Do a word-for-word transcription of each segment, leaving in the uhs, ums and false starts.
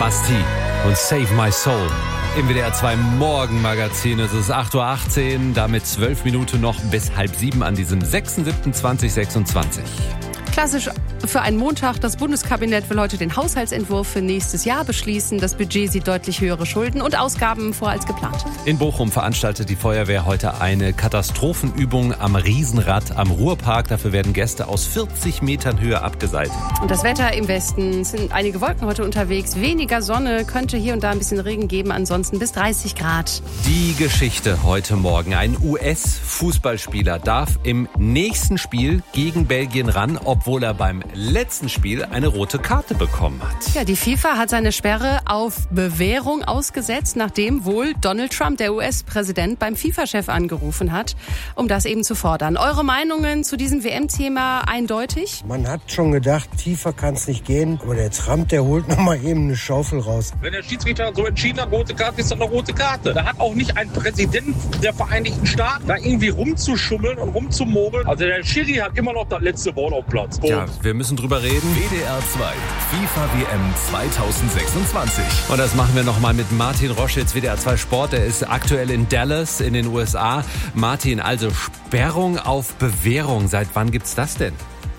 Basti und Save My Soul im W D R zwei Morgenmagazin. Es ist acht Uhr achtzehn, damit zwölf Minuten noch bis halb sieben an diesem sechster siebter zweitausendsechsundzwanzig. Klassisch für einen Montag. Das Bundeskabinett will heute den Haushaltsentwurf für nächstes Jahr beschließen. Das Budget sieht deutlich höhere Schulden und Ausgaben vor als geplant. In Bochum veranstaltet die Feuerwehr heute eine Katastrophenübung am Riesenrad am Ruhrpark. Dafür werden Gäste aus vierzig Metern Höhe abgeseilt. Und das Wetter im Westen. Es sind einige Wolken heute unterwegs. Weniger Sonne, könnte hier und da ein bisschen Regen geben. Ansonsten bis dreißig Grad. Die Geschichte heute Morgen. Ein U S-Fußballspieler darf im nächsten Spiel gegen Belgien ran, obwohl er beim letzten Spiel eine rote Karte bekommen hat. Ja, die FIFA hat seine Sperre auf Bewährung ausgesetzt, nachdem wohl Donald Trump, der U S-Präsident, beim FIFA-Chef angerufen hat, um das eben zu fordern. Eure Meinungen zu diesem W M-Thema eindeutig? Man hat schon gedacht, tiefer kann es nicht gehen, aber der Trump, der holt noch mal eben eine Schaufel raus. Wenn der Schiedsrichter so entschieden hat, rote Karte ist doch eine rote Karte. Da hat auch nicht ein Präsident der Vereinigten Staaten da irgendwie rumzuschummeln und rumzumogeln. Also der Schiri hat immer noch das letzte Wort auf Platz. Ja, wir müssen drüber reden. W D R zwei, FIFA W M zweitausendsechsundzwanzig. Und das machen wir nochmal mit Martin Roschitz, W D R zwei Sport. Er ist aktuell in Dallas in den U S A. Martin, also Sperrung auf Bewährung. Seit wann gibt's das denn?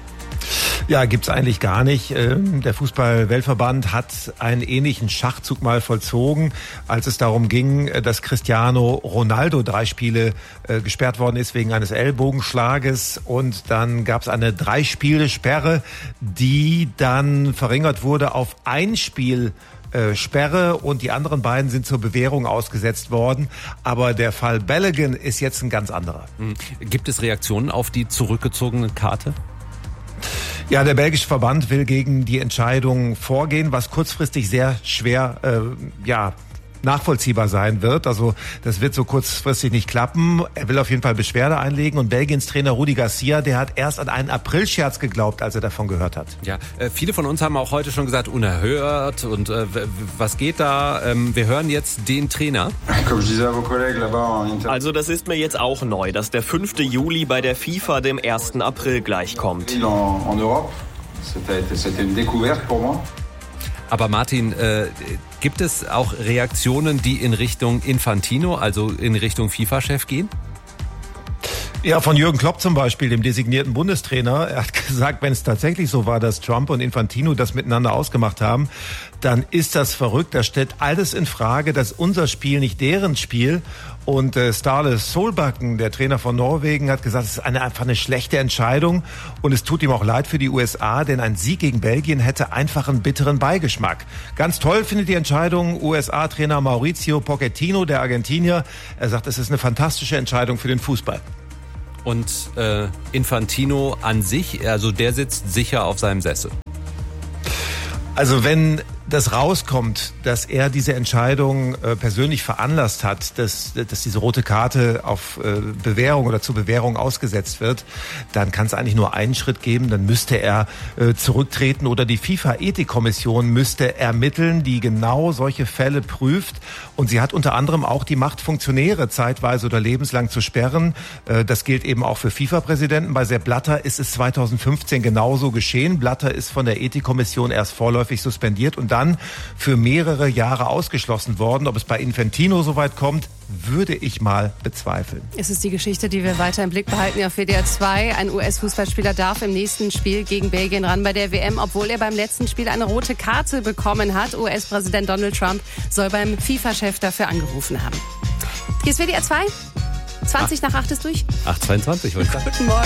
Ja, gibt's eigentlich gar nicht. Der Fußball-Weltverband hat einen ähnlichen Schachzug mal vollzogen, als es darum ging, dass Cristiano Ronaldo drei Spiele gesperrt worden ist wegen eines Ellbogenschlages. Und dann gab's eine Drei-Spiele-Sperre, die dann verringert wurde auf ein Spiel Sperre, und die anderen beiden sind zur Bewährung ausgesetzt worden. Aber der Fall Balogun ist jetzt ein ganz anderer. Gibt es Reaktionen auf die zurückgezogene Karte? Ja, der belgische Verband will gegen die Entscheidung vorgehen, was kurzfristig sehr schwer äh, ja, nachvollziehbar sein wird. Also das wird so kurzfristig nicht klappen. Er will auf jeden Fall Beschwerde einlegen, und Belgiens Trainer Rudi Garcia, der hat erst an einen Aprilscherz geglaubt, als er davon gehört hat. Ja, äh, viele von uns haben auch heute schon gesagt, unerhört und äh, was geht da? Ähm, wir hören jetzt den Trainer. Also das ist mir jetzt auch neu, dass der fünfte Juli bei der FIFA dem ersten April gleichkommt. Aber Martin, äh, gibt es auch Reaktionen, die in Richtung Infantino, also in Richtung FIFA-Chef gehen? Ja, von Jürgen Klopp zum Beispiel, dem designierten Bundestrainer. Er hat gesagt, wenn es tatsächlich so war, dass Trump und Infantino das miteinander ausgemacht haben, dann ist das verrückt. Das stellt alles in Frage, dass unser Spiel nicht deren Spiel. Und äh, Ståle Solbakken, der Trainer von Norwegen, hat gesagt, es ist eine, einfach eine schlechte Entscheidung. Und es tut ihm auch leid für die U S A, denn ein Sieg gegen Belgien hätte einfach einen bitteren Beigeschmack. Ganz toll findet die Entscheidung U S A-Trainer Mauricio Pochettino, der Argentinier. Er sagt, es ist eine fantastische Entscheidung für den Fußball. Und äh, Infantino an sich, also der sitzt sicher auf seinem Sessel. Also wenn das rauskommt, dass er diese Entscheidung äh, persönlich veranlasst hat, dass, dass diese rote Karte auf äh, Bewährung oder zur Bewährung ausgesetzt wird, dann kann es eigentlich nur einen Schritt geben. Dann müsste er äh, zurücktreten, oder die FIFA-Ethikkommission müsste ermitteln, die genau solche Fälle prüft. Und sie hat unter anderem auch die Macht, Funktionäre zeitweise oder lebenslang zu sperren. Äh, das gilt eben auch für FIFA-Präsidenten. Bei Sepp Blatter ist es zweitausendfünfzehn genauso geschehen. Blatter ist von der Ethikkommission erst vorläufig suspendiert und dann für mehrere Jahre ausgeschlossen worden. Ob es bei Infantino soweit kommt, würde ich mal bezweifeln. Es ist die Geschichte, die wir weiter im Blick behalten auf W D R zwei. Ein U S-Fußballspieler darf im nächsten Spiel gegen Belgien ran bei der W M, obwohl er beim letzten Spiel eine rote Karte bekommen hat. U S-Präsident Donald Trump soll beim FIFA-Chef dafür angerufen haben. Hier ist W D R zwei. zwanzig nach acht ist durch. acht Uhr zweiundzwanzig, würde ich sagen. Guten Morgen.